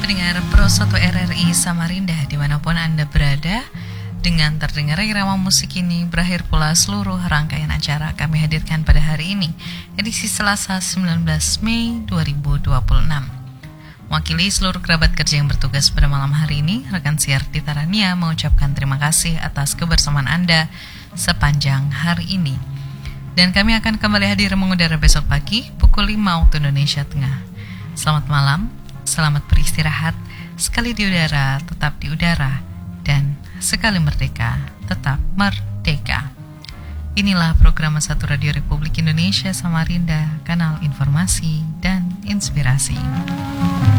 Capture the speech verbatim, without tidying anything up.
pendengar Pro satu R R I Samarinda dimanapun Anda berada. Dengan terdengar irama musik ini berakhir pula seluruh rangkaian acara kami hadirkan pada hari ini, edisi Selasa sembilan belas Mei dua ribu dua puluh enam. Mewakili seluruh kerabat kerja yang bertugas pada malam hari ini, rekan siar Tita Rania mengucapkan terima kasih atas kebersamaan Anda sepanjang hari ini. Dan kami akan kembali hadir mengudara besok pagi pukul lima waktu Indonesia Tengah. Selamat malam, selamat beristirahat, sekali di udara tetap di udara, dan sekali merdeka tetap merdeka. Inilah program satu Radio Republik Indonesia Samarinda, kanal informasi dan inspirasi.